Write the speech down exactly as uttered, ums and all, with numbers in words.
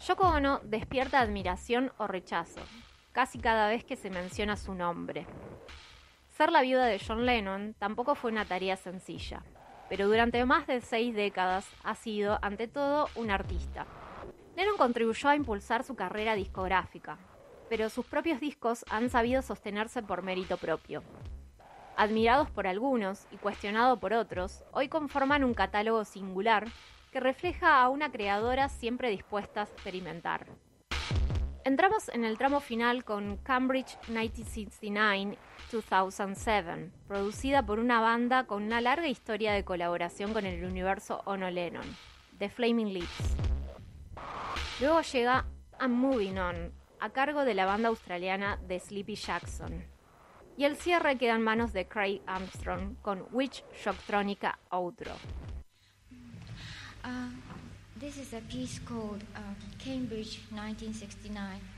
Yoko Ono despierta admiración o rechazo, casi cada vez que se menciona su nombre. Ser la viuda de John Lennon tampoco fue una tarea sencilla, pero durante más de seis décadas ha sido, ante todo, un artista. Lennon contribuyó a impulsar su carrera discográfica, pero sus propios discos han sabido sostenerse por mérito propio. Admirados por algunos y cuestionados por otros, hoy conforman un catálogo singular que refleja a una creadora siempre dispuesta a experimentar. Entramos en el tramo final con Cambridge mil novecientos sesenta y nueve a dos mil siete, producida por una banda con una larga historia de colaboración con el universo Ono-Lennon, The Flaming Lips. Luego llega I'm Moving On, a cargo de la banda australiana The Sleepy Jackson. Y el cierre queda en manos de Craig Armstrong con Witch Shocktronica Outro. Uh, this is a piece called uh, Cambridge nineteen sixty-nine.